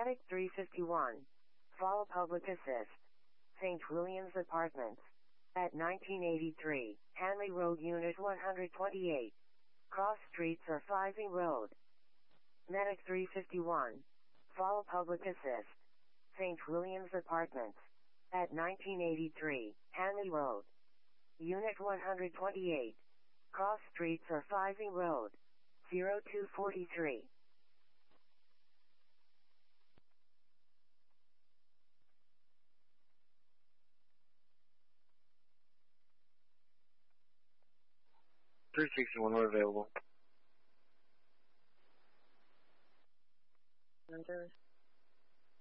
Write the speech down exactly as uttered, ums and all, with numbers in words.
Medic three fifty-one. Fall Public Assist. Saint William's Apartments. At nineteen eighty-three, Hanley Road, Unit one twenty-eight. Cross Streets or Fiving Road. Medic three fifty-one. Fall Public Assist. Saint William's Apartments. At nineteen eighty-three, Hanley Road. Unit one twenty-eight. Cross Streets or Fiving Road. zero two four three. three sixty-one, we're available. Enter.